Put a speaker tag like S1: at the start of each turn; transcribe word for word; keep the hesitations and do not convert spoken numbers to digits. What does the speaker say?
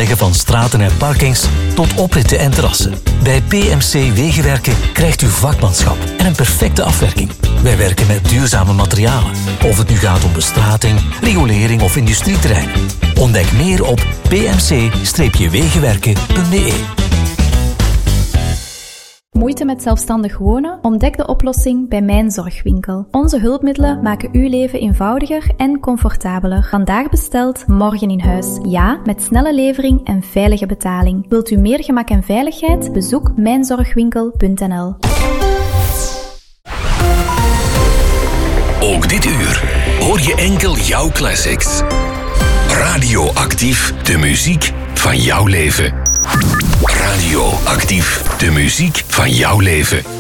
S1: aanleggen van straten en parkings tot opritten en terrassen. Bij P M C Wegenwerken krijgt u vakmanschap en een perfecte afwerking. Wij werken met duurzame materialen. Of het nu gaat om bestrating, riolering of industrieterrein. Ontdek meer op p m c wegenwerken punt b e.
S2: Moeite met zelfstandig wonen? Ontdek de oplossing bij Mijn Zorgwinkel. Onze hulpmiddelen maken uw leven eenvoudiger en comfortabeler. Vandaag besteld, morgen in huis. Ja, met snelle levering en veilige betaling. Wilt u meer gemak en veiligheid? Bezoek mijn zorgwinkel punt n l.
S3: Ook dit uur hoor je enkel jouw classics. Radioactief, de muziek van jouw leven. Radioactief, de muziek van jouw leven.